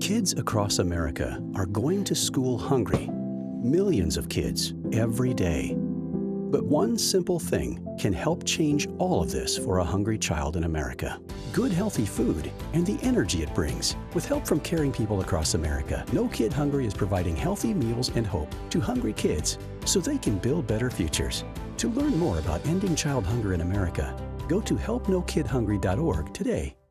Kids across America are going to school hungry. Millions of kids every day. But one simple thing can help change all of this for a hungry child in America. Good healthy food and the energy it brings. With help from caring people across America, No Kid Hungry is providing healthy meals and hope to hungry kids so they can build better futures. To learn more about ending child hunger in America, go to helpnokidhungry.org today.